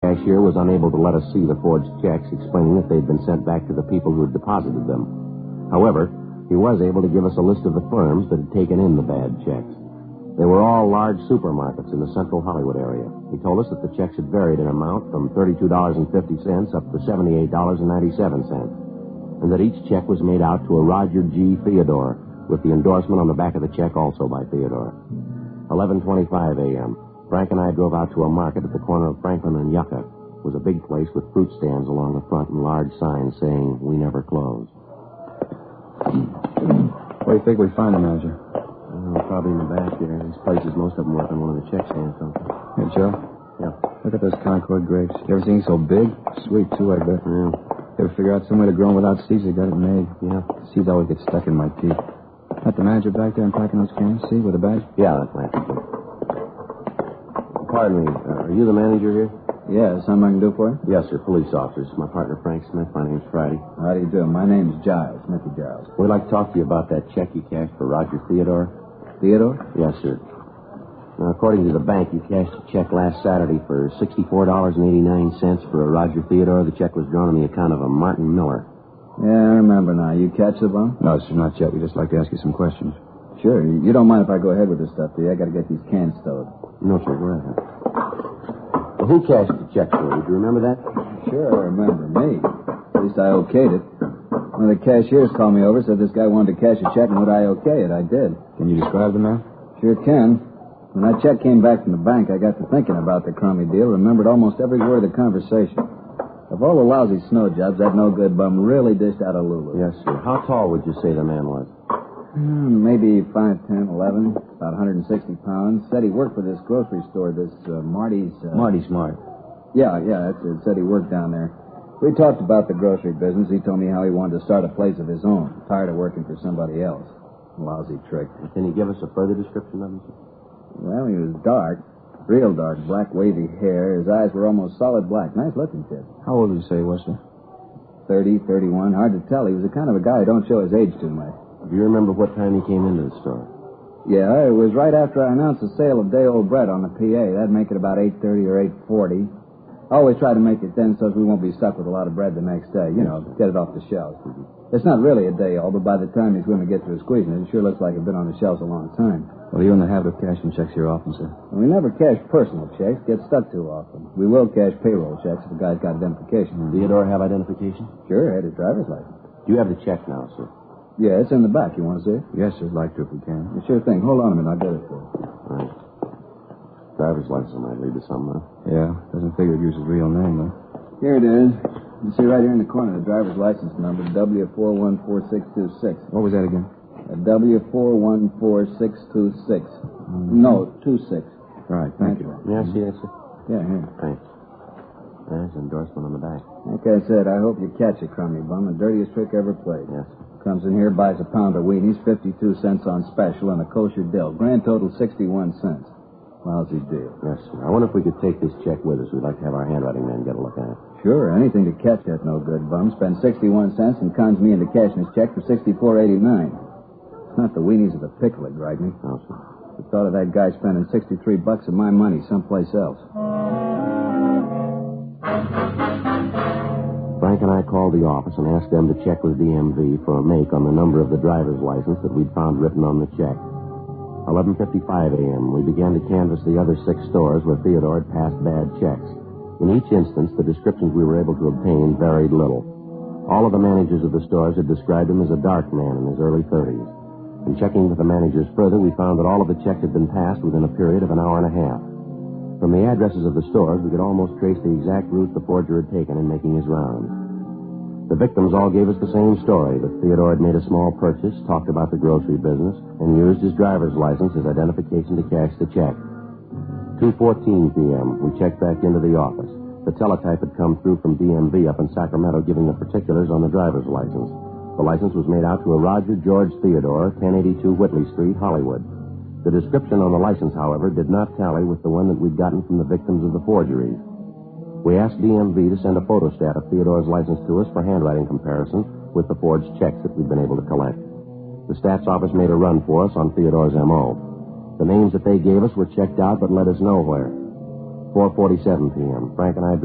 cashier was unable to let us see the forged checks, explaining that they'd been sent back to the people who had deposited them. However, he was able to give us a list of the firms that had taken in the bad checks. They were all large supermarkets in the central Hollywood area. He told us that the checks had varied in amount from $32.50 up to $78.97, and that each check was made out to a Roger G. Theodore, with the endorsement on the back of the check also by Theodore. 11:25 a.m. Frank and I drove out to a market at the corner of Franklin and Yucca. It was a big place with fruit stands along the front and large signs saying, "We never close." Where do you think we find the manager? Probably in the back there. These places, most of them work on one of the check stands, don't they? Hey, Joe. Yeah. Look at those Concord grapes. Everything's so big. Sweet, too, I bet. Yeah. You ever figure out some way to grow them without seeds? They got it made. Yeah. Seeds always get stuck in my teeth. That the manager back there unpacking those cans, see, with a badge? Yeah, that's right. Pardon me. Are you the manager here? Yeah, something I can do for you? Yes, sir. Police officers. My partner, Frank Smith. My name's Friday. How do you do? My name's Giles, Smithy Giles. We'd like to talk to you about that check you cashed for Roger Theodore. Theodore? Yes, sir. Now, according to the bank, you cashed a check last Saturday for $64.89 for a Roger Theodore. The check was drawn on the account of a Martin Miller. Yeah, I remember now. You catch the bum? No, sir, not yet. We'd just like to ask you some questions. Sure. You don't mind if I go ahead with this stuff, do you? I got to get these cans stowed. No, sir. Go ahead. Well, who cashed the check for you? Do you remember that? Sure, I remember. Me. At least I okayed it. One of the cashiers called me over, said this guy wanted to cash a check, and would I okay it? I did. Can you describe the man? Sure can. When that check came back from the bank, I got to thinking about the crummy deal, remembered almost every word of the conversation. Of all the lousy snow jobs, that no-good bum really dished out a Lulu. Yes, sir. How tall would you say the man was? Maybe 5'10", 11, about 160 pounds. Said he worked for this grocery store, this Marty's... Marty Smart. Yeah, that's it. Said he worked down there. We talked about the grocery business. He told me how he wanted to start a place of his own. Tired of working for somebody else. Lousy trick. Can you give us a further description of him, sir? Well, he was dark. Real dark. Black, wavy hair. His eyes were almost solid black. Nice-looking kid. How old did you say he was, sir? 30, 31. Hard to tell. He was the kind of a guy who don't show his age too much. Do you remember what time he came into the store? Yeah, it was right after I announced the sale of day-old bread on the PA. That'd make it about 8:30 or 8:40. I always try to make it then so we won't be stuck with a lot of bread the next day. You know, get it off the shelves. It's not really a day-old, but by the time these women get through squeezing it, it sure looks like it's been on the shelves a long time. Well, you're in the habit of cashing checks here often, sir. And we never cash personal checks. Get stuck too often. We will cash payroll checks if a guy's got identification. Theodore have identification? Sure, had his driver's license. Do you have the check now, sir? Yeah, it's in the back. You want to see it? Yes, sir. I'd like to if we can. Sure thing. Hold on a minute. I'll get it for you. Right. Driver's license might lead to something, huh? Yeah. Doesn't figure it uses his real name, though. Here it is. You see right here in the corner the driver's license number, W414626. What was that again? W414626. No, 26. Right. Thank you. May I see that, sir? Yeah, here. Thanks. There's an endorsement on the back. Like I said, I hope you catch a crummy bum. The dirtiest trick ever played. Yes. Comes in here, buys a pound of weenies, 52 cents on special, and a kosher dill. Grand total, 61 cents. Lousy deal. Yes, sir. I wonder if we could take this check with us. We'd like to have our handwriting man get a look at it. Sure, anything to catch that no-good bum. Spends 61 cents and cons me into cashing his check for $64.89. It's not the weenies or the pickle that gripe me. No, sir. The thought of that guy spending $63 of my money someplace else. Frank and I called the office and asked them to check with DMV for a make on the number of the driver's license that we'd found written on the check. 11:55 a.m., we began to canvass the other 6 stores where Theodore had passed bad checks. In each instance, the descriptions we were able to obtain varied little. All of the managers of the stores had described him as a dark man in his early 30s. In checking with the managers further, we found that all of the checks had been passed within a period of an hour and a half. From the addresses of the stores, we could almost trace the exact route the forger had taken in making his rounds. The victims all gave us the same story, that Theodore had made a small purchase, talked about the grocery business, and used his driver's license as identification to cash the check. 2:14 p.m., we checked back into the office. The teletype had come through from DMV up in Sacramento giving the particulars on the driver's license. The license was made out to a Roger George Theodore, 1082 Whitley Street, Hollywood. The description on the license, however, did not tally with the one that we'd gotten from the victims of the forgeries. We asked DMV to send a photostat of Theodore's license to us for handwriting comparison with the forged checks that we'd been able to collect. The stats office made a run for us on Theodore's M.O. The names that they gave us were checked out but led us nowhere. 4:47 p.m. Frank and I